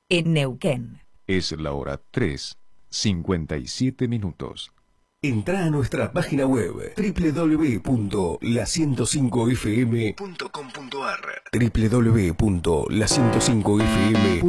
en Neuquén. Es la hora 3:57. Entrá a nuestra página web www.la105fm.com.ar www.la105fm